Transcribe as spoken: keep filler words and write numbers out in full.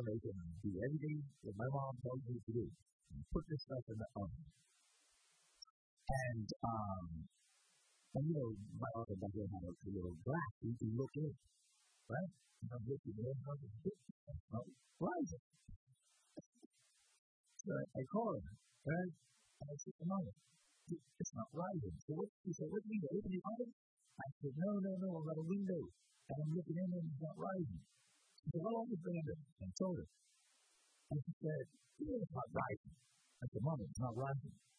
make it and do everything that my mom tells me to do. And put this stuff in the oven. And, um, and you know, my oven doesn't have a little glass. You can look in, right? And I'm looking in, I'm like, why is it? So I call her, right? And I said, Mom, it's not rising. So what, she said, what do you mean, open the oven? I said, no, no, no, I've got a window. And I'm looking in and it's not rising. She said, how long has it been in there? And I told her. And she said, yeah, it's not rising. I said, Mom, it's not rising.